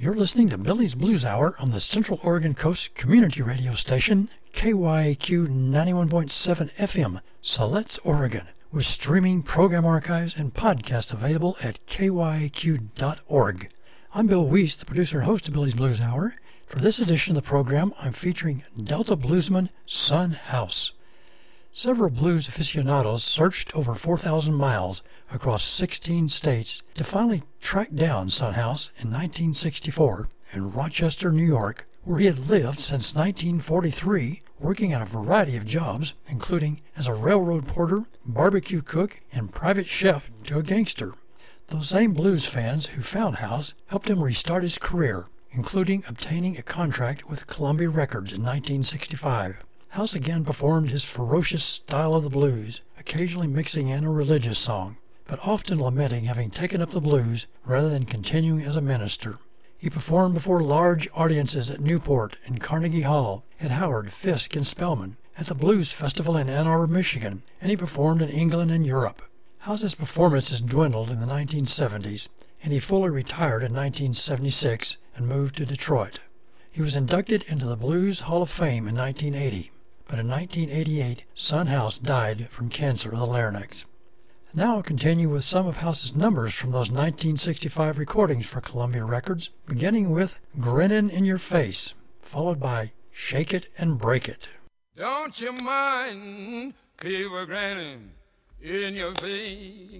You're listening to Billy's Blues Hour on the Central Oregon Coast Community Radio Station, KYQ 91.7 FM, Siletz, Oregon, with streaming program archives and podcasts available at kyq.org. I'm Bill Weiss, the producer and host of Billy's Blues Hour. For this edition of the program, I'm featuring Delta bluesman Son House. Several blues aficionados searched over 4,000 miles across 16 states to finally track down Son House in 1964 in Rochester, New York, where he had lived since 1943, working at a variety of jobs, including as a railroad porter, barbecue cook, and private chef to a gangster. Those same blues fans who found House helped him restart his career, including obtaining a contract with Columbia Records in 1965. House again performed his ferocious style of the blues, occasionally mixing in a religious song, but often lamenting having taken up the blues rather than continuing as a minister. He performed before large audiences at Newport and Carnegie Hall, at Howard, Fisk, and Spelman, at the Blues Festival in Ann Arbor, Michigan, and he performed in England and Europe. House's performances dwindled in the 1970s, and he fully retired in 1976 and moved to Detroit. He was inducted into the Blues Hall of Fame in 1980. But in 1988, Son House died from cancer of the larynx. Now I'll continue with some of House's numbers from those 1965 recordings for Columbia Records, beginning with Grinnin' in Your Face, followed by Shake It and Break It. Don't you mind people grinning in your face?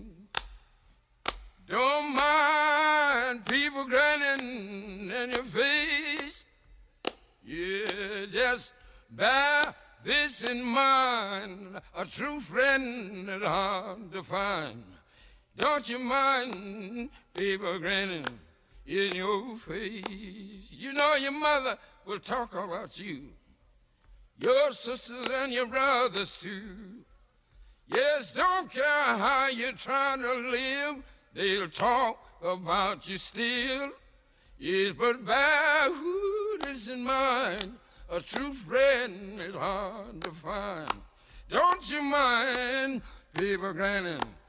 Don't mind people grinning in your face. Yeah, just bear this in mind, a true friend is hard to find. Don't you mind people grinning in your face? You know your mother will talk about you, your sisters and your brothers too. Yes, don't care how you're trying to live, they'll talk about you still. Yes, but bear this in mind, a true friend is hard to find. Don't you mind people grinning